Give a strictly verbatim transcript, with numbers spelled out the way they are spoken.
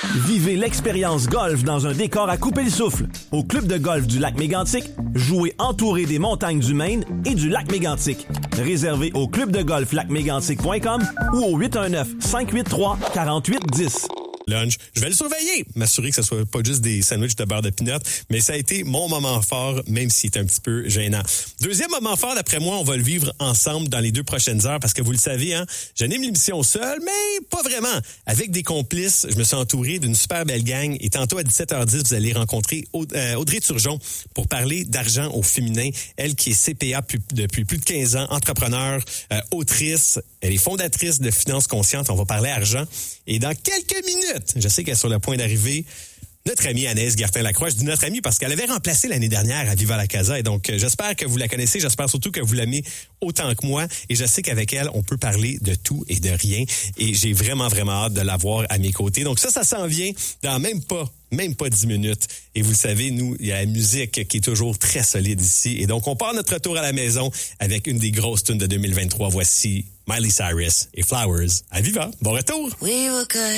Vivez l'expérience golf dans un décor à couper le souffle. Au club de golf du lac Mégantic, jouez entouré des montagnes du Maine et du lac Mégantic. Réservez au club de golf lac mégantic point com ou au huit un neuf, cinq huit trois, quatre huit un zéro. Lunch. Je vais le surveiller, m'assurer que ce soit pas juste des sandwichs de beurre de pinot, mais ça a été mon moment fort, même s'il est un petit peu gênant. Deuxième moment fort, d'après moi, on va le vivre ensemble dans les deux prochaines heures, parce que vous le savez, hein, j'anime l'émission seul, mais pas vraiment. Avec des complices, je me suis entouré d'une super belle gang, et tantôt à dix-sept heures dix, vous allez rencontrer Aud- euh, Audrey Turgeon pour parler d'argent au féminin. Elle qui est C P A pu- depuis plus de quinze ans, entrepreneur, euh, autrice, elle est fondatrice de Finances Conscientes. On va parler argent. Et dans quelques minutes, je sais qu'elle est sur le point d'arriver, notre amie Anaïs Gertin-Lacroix. Je dis notre amie parce qu'elle avait remplacé l'année dernière à Viva la Casa. Et donc, j'espère que vous la connaissez. J'espère surtout que vous l'aimez autant que moi. Et je sais qu'avec elle, on peut parler de tout et de rien. Et j'ai vraiment, vraiment hâte de la voir à mes côtés. Donc ça, ça s'en vient dans même pas, même pas dix minutes. Et vous le savez, nous, il y a la musique qui est toujours très solide ici. Et donc, on part notre retour à la maison avec une des grosses tunes de deux mille vingt-trois. Voici Miley Cyrus et Flowers à Viva. Bon retour! We were good.